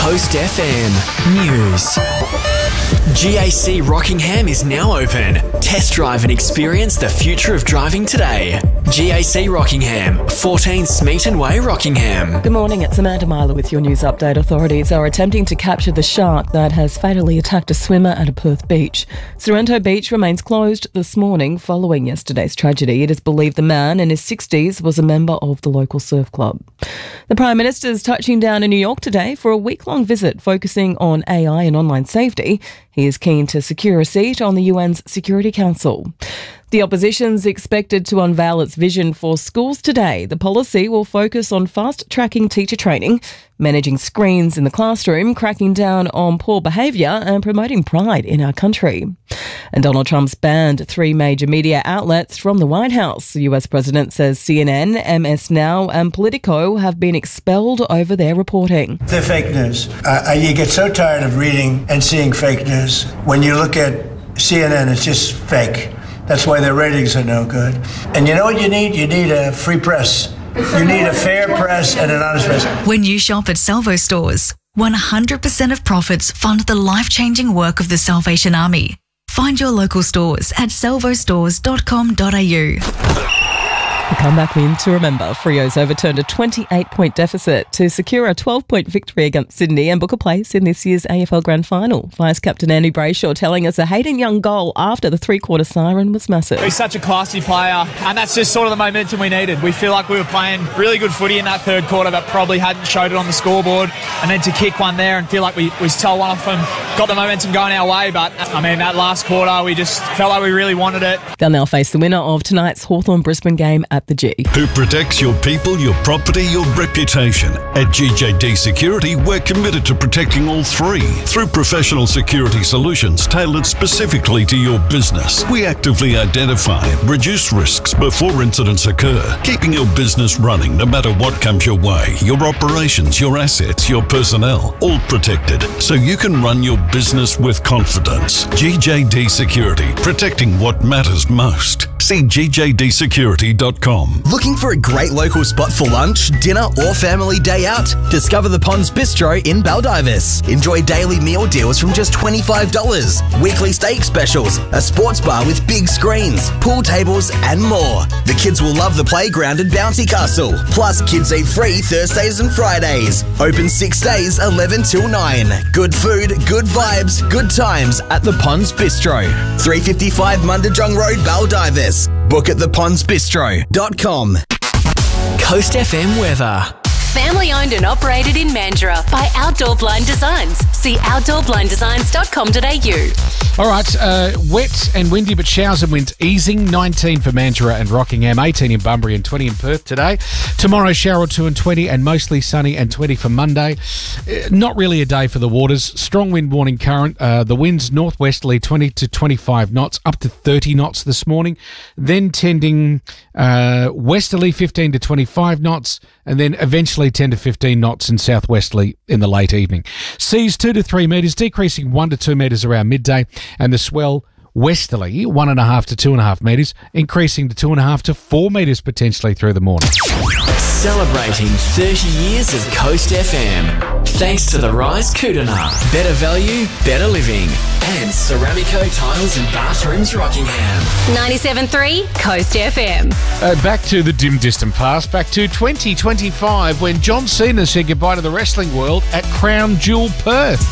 Coast FM News. GAC Rockingham is now open. Test drive and experience the future of driving today. GAC Rockingham, 14 Smeaton Way, Rockingham. Good morning, it's Amanda Myler with your news update. Authorities are attempting to capture the shark that has fatally attacked a swimmer at a Perth beach. Sorrento Beach remains closed this morning following yesterday's tragedy. It is believed the man in his 60s was a member of the local surf club. The Prime Minister is touching down in New York today for a week-long visit focusing on AI and online safety. He is keen to secure a seat on the UN's Security Council. The opposition's expected to unveil its vision for schools today. The policy will focus on fast-tracking teacher training, managing screens in the classroom, cracking down on poor behaviour and promoting pride in our country. And Donald Trump's banned 3 major media outlets from the White House. The US President says CNN, MS Now and Politico have been expelled over their reporting. They're fake news. You get so tired of reading and seeing fake news. When you look at CNN, it's just fake. That's why their ratings are no good. And you know what you need? You need a free press. You need a fair press and an honest press. When you shop at Salvo stores, 100% of profits fund the life-changing work of the Salvation Army. Find your local stores at salvostores.com.au. A comeback win to remember. Freo's overturned a 28-point deficit to secure a 12-point victory against Sydney and book a place in this year's AFL Grand Final. Vice Captain Andy Brayshaw telling us a Hayden Young goal after the three-quarter siren was massive. He's such a classy player, and that's just sort of the momentum we needed. We feel like we were playing really good footy in that third quarter, but probably hadn't showed it on the scoreboard. And then to kick one there and feel like we stole one off them, got the momentum going our way. But, I mean, that last quarter, we just felt like we really wanted it. They'll now face the winner of tonight's Hawthorn-Brisbane game at the G. Who protects your people, your property, your reputation. At GJD Security, we're committed to protecting all three through professional security solutions tailored specifically to your business. We actively identify and reduce risks before incidents occur, keeping your business running no matter what comes your way. Your operations, your assets, your personnel, all protected so you can run your business with confidence. GJD Security, protecting what matters most. See gjdsecurity.com. Looking for a great local spot for lunch, dinner or family day out? Discover the Ponds Bistro in Baldivis. Enjoy daily meal deals from just $25, weekly steak specials, a sports bar with big screens, pool tables and more. The kids will love the playground and bouncy castle. Plus, kids eat free Thursdays and Fridays. Open 6 days, 11 till 9. Good food, good vibes, good times at the Ponds Bistro. 355 Mundajong Road, Baldivis. Book at thepondsbistro.com. Coast FM weather. Family owned and operated in Mandurah by Outdoor Blind Designs. See outdoorblinddesigns.com.au. All right, wet and windy, but showers and winds easing. 19 for Mandurah and Rockingham, 18 in Bunbury and 20 in Perth today. Tomorrow, shower or 2 and 20 and mostly sunny and 20 for Monday. Not really a day for the waters. Strong wind warning current. The winds northwesterly 20 to 25 knots, up to 30 knots this morning. Then tending westerly 15 to 25 knots, and then eventually 10 to 15 knots in southwesterly in the late evening. Seas 2 to 3 metres, decreasing 1 to 2 metres around midday, and the swell westerly 1.5 to 2.5 metres, increasing to 2.5 to 4 metres potentially through the morning. Celebrating 30 years of Coast FM. Thanks to the Rise Kootenai. Better value, better living. And Ceramico Tiles and Bathrooms Rockingham. 97.3 Coast FM. Back to the dim distant past, back to 2025 when John Cena said goodbye to the wrestling world at Crown Jewel Perth.